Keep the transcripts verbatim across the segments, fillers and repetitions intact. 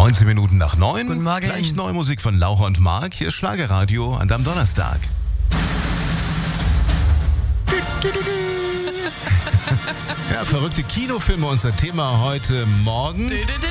neunzehn Minuten nach neun. Guten Morgen. Gleich neue Musik von Laura und Marc. Hier ist Schlagerradio an deinem Donnerstag. Ja, verrückte Kinofilme, unser Thema heute Morgen.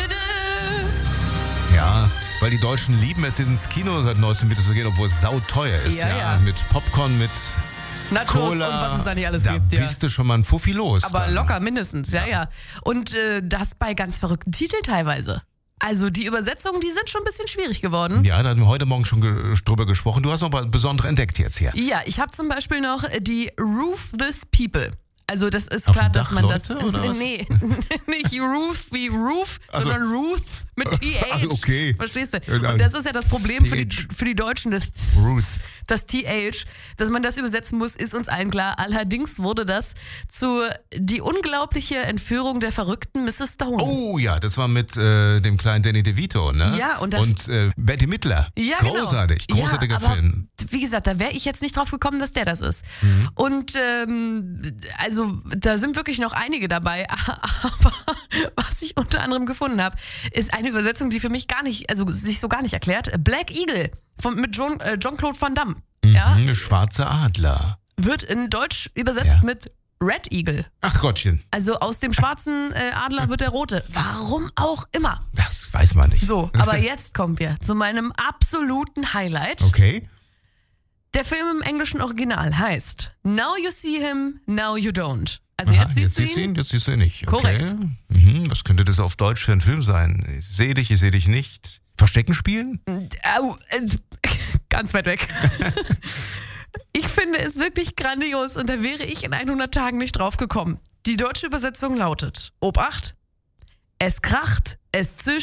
Ja, weil die Deutschen lieben es, ins Kino seit neuestem wieder zu gehen, obwohl es sauteuer ist. Ja, Ja, ja. Mit Popcorn, mit Nachos Cola. und was es da nicht alles da gibt. Ja. bist du schon mal ein Fuffi los. Aber dann. locker mindestens, ja, ja. Und äh, das bei ganz verrückten Titeln teilweise. Also die Übersetzungen, die sind schon ein bisschen schwierig geworden. Ja, da hatten wir heute Morgen schon ge- drüber gesprochen. Du hast noch mal besondere entdeckt jetzt hier. Ja, ich habe zum Beispiel noch die Ruthless People. Also das ist Auf klar, dem dass Dach man Leute, das... oder was? Nee, nicht Ruth wie Roof, Also- sondern Ruth mit T H. Ah, okay. Verstehst du? Ja, Und das ist ja das Problem für die, T H. für die Deutschen, das, Ruth. das T H, dass man das übersetzen muss, ist uns allen klar. Allerdings wurde das zu die unglaubliche Entführung der verrückten Misses Stone. Oh ja, das war mit äh, dem kleinen Danny DeVito, ne? Ja, und das- Und äh, Betty Midler. Ja, Großartig, genau. großartiger ja, aber, Film. Wie gesagt, da wäre ich jetzt nicht drauf gekommen, dass der das ist. Mhm. Und ähm, also da sind wirklich noch einige dabei, aber was ich unter anderem gefunden habe, ist eine Übersetzung, die für mich gar nicht, also sich so gar nicht erklärt. Black Eagle von, mit John, äh, Jean-Claude Van Damme. Ja, Mhm, schwarzer Adler. wird in Deutsch übersetzt Ja. mit Red Eagle. Ach Gottchen, Also aus dem schwarzen äh, Adler wird der rote. Warum auch immer. das weiß man nicht. So, aber jetzt kommen wir zu meinem absoluten Highlight. Okay. Der Film im englischen Original heißt Now You See Him, Now You Don't. Also Aha, jetzt siehst du siehst ihn. Jetzt siehst du ihn nicht. Okay. Korrekt. Mhm, was könnte das auf Deutsch für ein Film sein? Ich sehe dich, ich sehe dich nicht. Verstecken spielen? Au, äh, ganz weit weg. Ich finde es wirklich grandios und da wäre ich in hundert Tagen nicht drauf gekommen. Die deutsche Übersetzung lautet: Obacht, es kracht, es zischt.